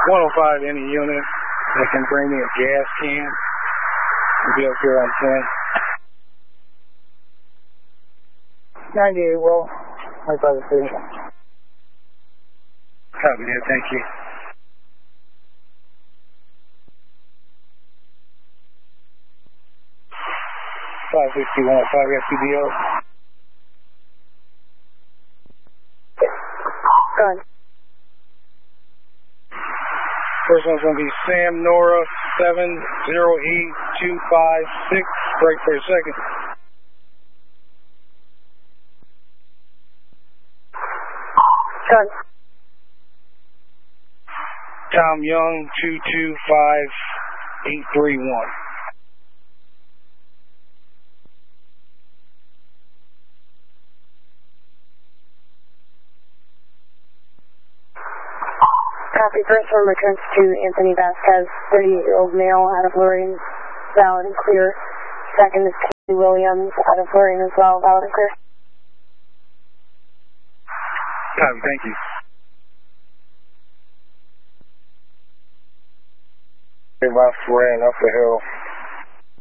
105, any unit that can bring me a gas can. I'll be up here on 10. 98, well, right by the station. Copy that, thank you. 561, 5 FTDO. Go ahead. First one's going to be Sam Nora 708256. Break for a second. Go ahead. Tom Young 225831. Copy. First one returns to Anthony Vasquez, 38-year-old male out of Lorraine, valid and clear. Second is Katie Williams out of Lorraine as well, valid and clear. Copy, thank you. Hey, my friend up the hill